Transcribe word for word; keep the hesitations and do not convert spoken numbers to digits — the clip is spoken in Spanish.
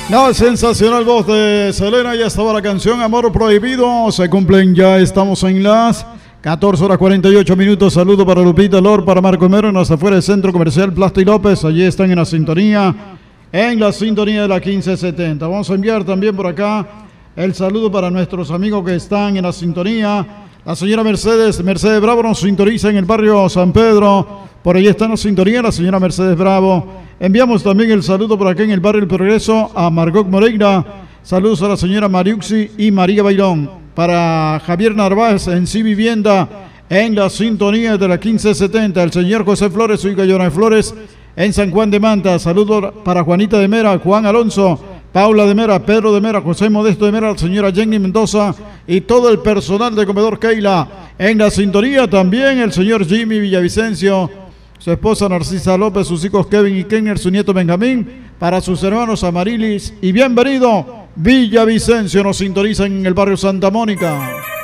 La sensacional voz de Selena, ya estaba la canción Amor Prohibido. Se cumplen, ya estamos en las catorce horas cuarenta y ocho minutos. Saludo para Lupita Lor, para Marco Mero, en las afueras del Centro Comercial Plasti López. Allí están en la sintonía, en la sintonía de la quince setenta. Vamos a enviar también por acá el saludo para nuestros amigos que están en la sintonía. La señora Mercedes, Mercedes Bravo nos sintoniza en el barrio San Pedro. Por ahí está en la sintonía la señora Mercedes Bravo. Enviamos también el saludo por acá en el barrio El Progreso a Margot Moreira. Saludos a la señora Mariuxi y María Bailón. Para Javier Narváez en Sí Vivienda, en la sintonía de la quince setenta. El señor José Flores, su hija Yona Flores, en San Juan de Manta. Saludos para Juanita de Mera, Juan Alonso, Paula de Mera, Pedro de Mera, José Modesto de Mera, la señora Jenny Mendoza y todo el personal de Comedor Keila. En la sintonía también el señor Jimmy Villavicencio, su esposa Narcisa López, sus hijos Kevin y Kenner, su nieto Benjamín, para sus hermanos Amarilis y bienvenido Villavicencio, nos sintonizan en el barrio Santa Mónica.